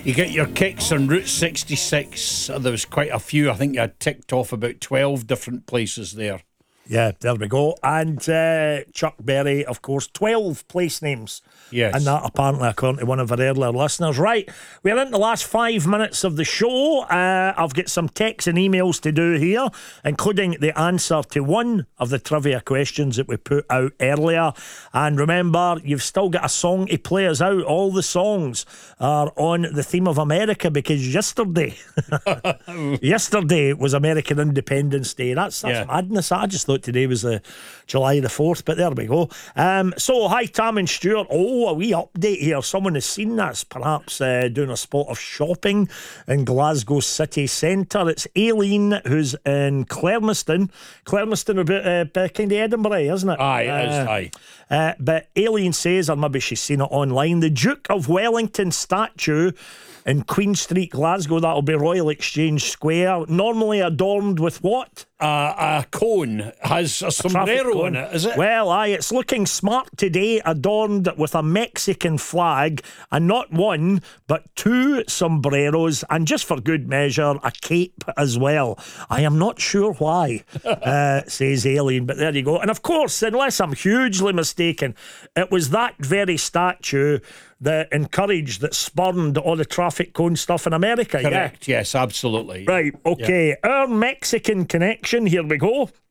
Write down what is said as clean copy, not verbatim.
You get your kicks on Route 66. There was quite a few. I think you had ticked off about 12 different places there. Yeah, there we go. And Chuck Berry, of course, 12 place names. Yes. And that apparently according to one of our earlier listeners. Right, we're in the last 5 minutes of the show. I've got some texts and emails to do here, including the answer to one of the trivia questions that we put out earlier. And remember, you've still got a song to play us out. All the songs are on the theme of America, because yesterday was American Independence Day. That's madness. I just thought today was the July the 4th, but there we go. So hi Tam and Stuart. A wee update here. Someone has seen this, perhaps doing a spot of shopping in Glasgow city centre. It's Aileen, who's in Clermiston about kind of Edinburgh, isn't it? Aye, it is, aye. But Aileen says, or maybe she's seen it online, the Duke of Wellington statue in Queen Street, Glasgow, that'll be Royal Exchange Square, normally adorned with what? A cone. Has a sombrero in it, is it? Well, aye, it's looking smart today, adorned with a Mexican flag, and not one, but 2 sombreros, and just for good measure, a cape as well. I am not sure why, says Aileen, but there you go. And of course, unless I'm hugely mistaken, it was that very statue that encouraged, that spurned all the traffic cone stuff in America. Correct, yes, absolutely. Right, okay. Yeah. Our Mexican connection, here we go.